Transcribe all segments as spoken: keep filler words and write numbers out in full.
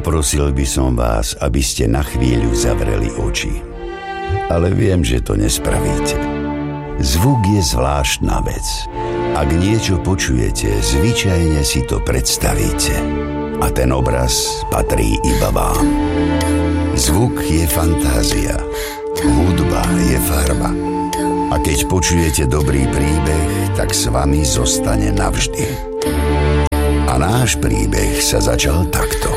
Poprosil by som vás, aby ste na chvíľu zavreli oči. Ale viem, že to nespravíte. Zvuk je zvláštna vec. Ak niečo počujete, zvyčajne si to predstavíte. A ten obraz patrí iba vám. Zvuk je fantázia. Hudba je farba. A keď počujete dobrý príbeh, tak s vami zostane navždy. A náš príbeh sa začal takto.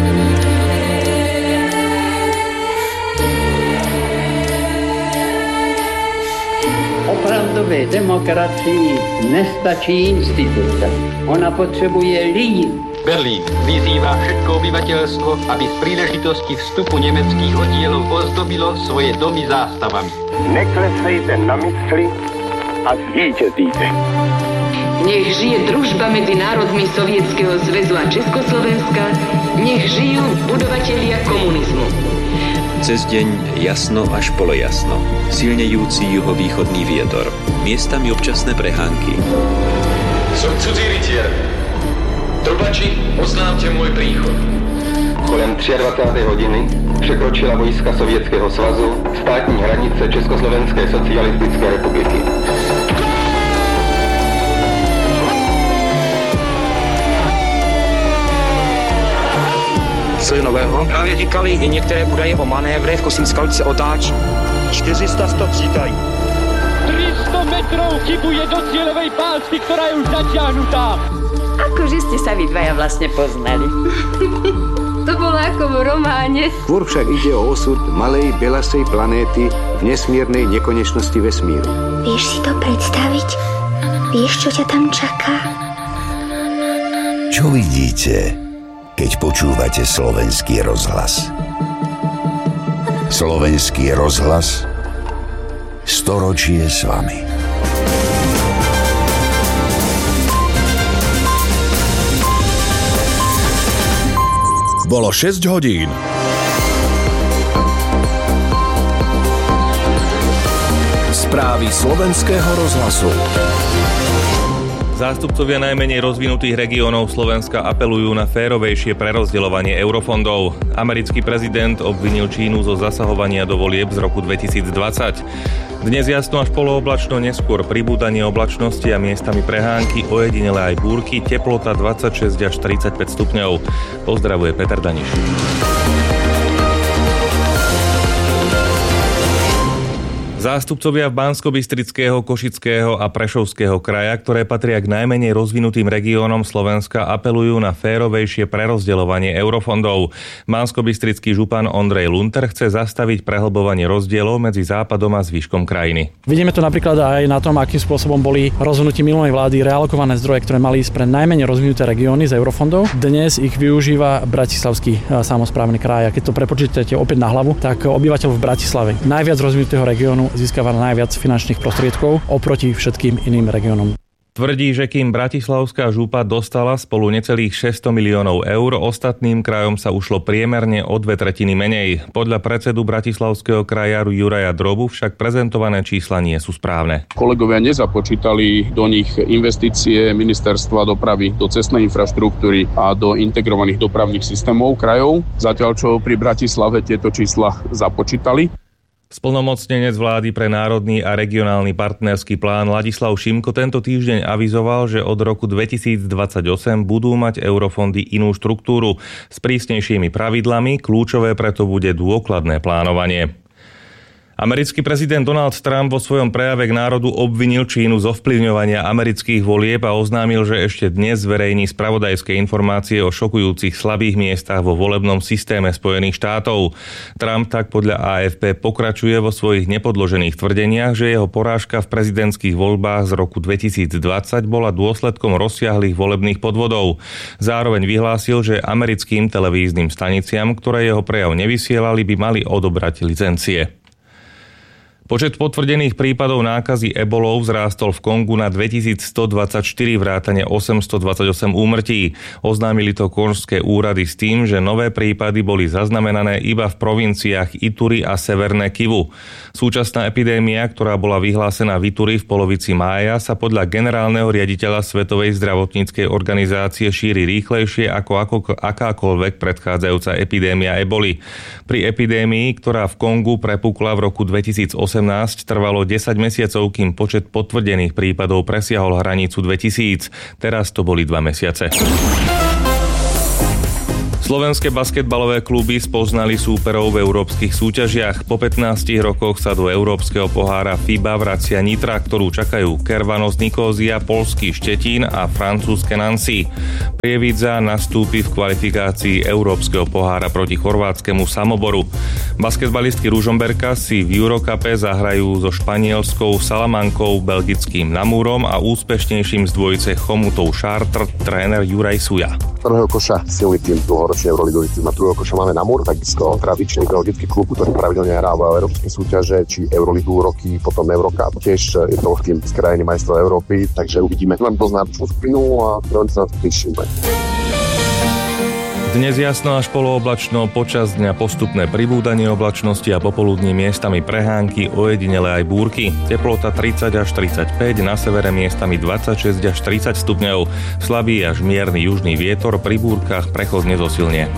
Opravdové demokracii nestačí instituce. Ona potřebuje lidi. Berlín vyzývá všetko obyvateľstvo, aby z príležitosti vstupu nemeckých oddielov ozdobilo svoje domy zástavami. Neklesejte na mysli a zvíťazíte. Nech žije družba medzi národmi Sovietskeho zväzu a Československa, nech žijú budovatelia komunizmu. Cez deň jasno až polojasno, silnejúci juhovýchodný vietor, miestami občasné prehánky. Som cudzí rytier. Trubači, oznámte môj príchod. Kolem dvacáté třetí hodiny překročila vojska Sovětského svazu státní hranice Československé socialistické republiky. Co je nového? Právě říkali i některé údaje o manévrech, Kosínská se otáčí. čtyři sta sto říkají. tři sta metrov chybuje do cieľovej pásky, ktorá je už zatiahnutá. Akože ste sa vy dvaja vlastne poznali. To bolo ako v románe. Skôr však ide o osud malej belasej planéty v nesmiernej nekonečnosti vesmíru. Vieš si to predstaviť? Vieš, čo ťa tam čaká? Čo vidíte, keď počúvate Slovenský rozhlas? Slovenský rozhlas, storočie s vami. Bolo šesť hodín. Správy Slovenského rozhlasu. Zástupcovia najmenej rozvinutých regiónov Slovenska apelujú na férovejšie prerozdeľovanie eurofondov. Americký prezident obvinil Čínu zo zasahovania do volieb z roku dvetisícdvadsať. Dnes jasno až polooblačno, neskôr pribúdanie oblačnosti a miestami prehánky, ojedinele aj búrky, teplota dvadsaťšesť až tridsaťpäť stupňov. Pozdravuje Peter Daniš. Zástupcovia Banskobystrického, Košického a Prešovského kraja, ktoré patria k najmenej rozvinutým regiónom Slovenska, apelujú na férovejšie prerozdeľovanie eurofondov. Banskobystrický župan Ondrej Lunter chce zastaviť prehlbovanie rozdielov medzi západom a zvyškom krajiny. Vidíme to napríklad aj na tom, akým spôsobom boli rozhodnutí minulej vlády realokované zdroje, ktoré mali ísť pre najmenej rozvinuté regióny z eurofondov. Dnes ich využíva Bratislavský samosprávny kraj. A keď to prepočítate opäť na hlavu, tak obyvateľ v Bratislave, najviac rozvinutého regiónu, získava najviac finančných prostriedkov oproti všetkým iným regiónom. Tvrdí, že kým Bratislavská župa dostala spolu necelých šesťsto miliónov eur, ostatným krajom sa ušlo priemerne o dve tretiny menej. Podľa predsedu Bratislavského kraja Juraja Drobu však prezentované čísla nie sú správne. Kolegovia nezapočítali do nich investície Ministerstva dopravy do cestnej infraštruktúry a do integrovaných dopravných systémov krajov, zatiaľ čo pri Bratislave tieto čísla započítali. Splnomocnenec vlády pre národný a regionálny partnerský plán Ladislav Šimko tento týždeň avizoval, že od roku dvetisícdvadsaťosem budú mať eurofondy inú štruktúru s prísnejšími pravidlami, kľúčové preto bude dôkladné plánovanie. Americký prezident Donald Trump vo svojom prejave k národu obvinil Čínu zo vplyvňovania amerických volieb a oznámil, že ešte dnes zverejní spravodajské informácie o šokujúcich slabých miestach vo volebnom systéme Spojených štátov. Trump tak podľa á ef pé pokračuje vo svojich nepodložených tvrdeniach, že jeho porážka v prezidentských voľbách z roku dvetisícdvadsať bola dôsledkom rozsiahlych volebných podvodov. Zároveň vyhlásil, že americkým televíznym staniciam, ktoré jeho prejav nevysielali, by mali odobrať licencie. Počet potvrdených prípadov nákazy ebolou vzrástol v Kongu na dvetisícstodvadsaťštyri vrátane osemstodvadsaťosem úmrtí. Oznámili to konžské úrady s tým, že nové prípady boli zaznamenané iba v provinciách Ituri a Severné Kivu. Súčasná epidémia, ktorá bola vyhlásená v Ituri v polovici mája, sa podľa generálneho riaditeľa Svetovej zdravotníckej organizácie šíri rýchlejšie ako, ako akákoľvek predchádzajúca epidémia eboli. Pri epidémii, ktorá v Kongu prepukla v roku dvetisícosemnásť, trvalo desať mesiacov, kým počet potvrdených prípadov presiahol hranicu dvetisíc. Teraz to boli dva mesiace. Slovenské basketbalové kluby spoznali súperov v európskych súťažiach. Po pätnástich rokoch sa do európskeho pohára FIBA vracia Nitra, ktorú čakajú Kervanos Nikózia, poľský Štetín a francúzske Nancy. Prievidza nastúpi v kvalifikácii európskeho pohára proti chorvátskemu Samoboru. Basketbalistky Ružomberka si v Eurocupe zahrajú so španielskou Salamankou, belgickým Namúrom a úspešnejším z dvojice Chomutou Chartres tréner Juraj Suja. Prvého koša silný tým dlhoročný Euroligový tým a druhého koša máme Namur, takisto tradičný belgický klub, ktorý pravidelne hrá v európskej súťaže, či Euroligu roky, potom Eurocup. Tiež je to tým z krajiny majstrov Európy, takže uvidíme. Mám dosť náročnú skupinu a veľmi sa na to tešíme. Dnes jasno až polooblačno, počas dňa postupné pribúdanie oblačnosti a popoludní miestami prehánky, ojedinele aj búrky. Teplota tridsať až tridsaťpäť, na severe miestami dvadsaťšesť až tridsať stupňov. Slabý až mierny južný vietor, pri búrkach prechodne zosilnie.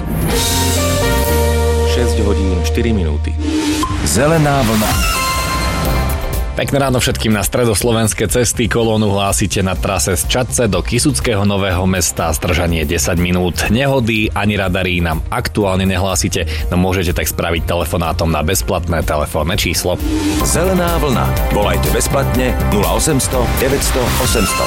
šesť hodín štyri minúty. Zelená vlna. Pekné ráno všetkým na stredoslovenské cesty. Kolónu hlásite na trase z Čadce do Kysuckého Nového Mesta. Zdržanie desať minút. Nehody ani radary nám aktuálne nehlásite, no môžete tak spraviť telefonátom na bezplatné telefónne číslo. Zelená vlna. Volajte bezplatne nula osemsto deväťsto osemsto.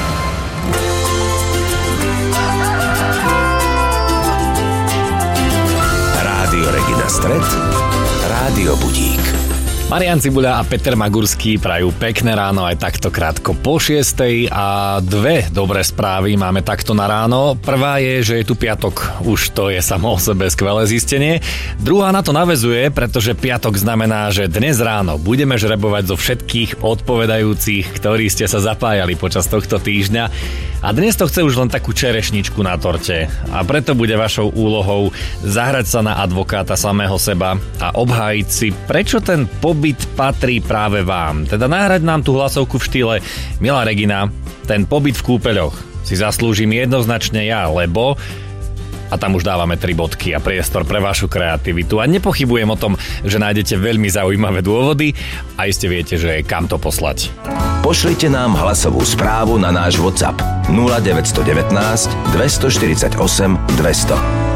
Rádio Regina Stred, Rádio Budík. Marián Cibuľa a Peter Magurský prajú pekné ráno aj takto krátko po šiestej a dve dobré správy máme takto na ráno. Prvá je, že je tu piatok. Už to je samo o sebe skvelé zistenie. Druhá na to naväzuje, pretože piatok znamená, že dnes ráno budeme žrebovať zo všetkých odpovedajúcich, ktorí ste sa zapájali počas tohto týždňa. A dnes to chce už len takú čerešničku na torte. A preto bude vašou úlohou zahrať sa na advokáta samého seba a obhájiť si, prečo ten pobyt patrí práve vám. Teda nahrať nám tú hlasovku v štýle: milá Regina, ten pobyt v kúpeľoch si zaslúžim jednoznačne ja, lebo... A tam už dávame tri bodky a priestor pre vašu kreativitu. A nepochybujem o tom, že nájdete veľmi zaujímavé dôvody a iste viete, že kam to poslať. Pošlite nám hlasovú správu na náš WhatsApp nula deväť jedna deväť, dva štyri osem, dvesto.